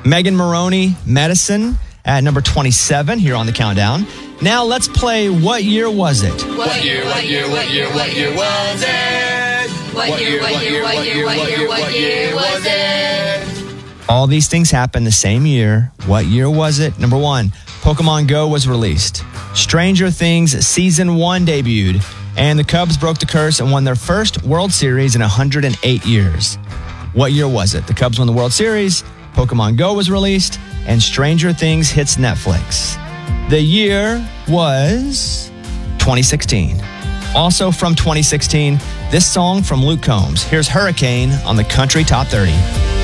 Megan Maroney, Medicine, at number 27 here on the countdown. Now let's play What Year Was It? What year was it? What year was it? All these things happened the same year. What year was it? Number 1, Pokemon Go was released. Stranger Things Season 1 debuted. And the Cubs broke the curse and won their first World Series in 108 years. What year was it? The Cubs won the World Series, Pokemon Go was released, and Stranger Things hits Netflix. The year was 2016. Also from 2016, this song from Luke Combs. Here's Hurricane on the Country Top 30.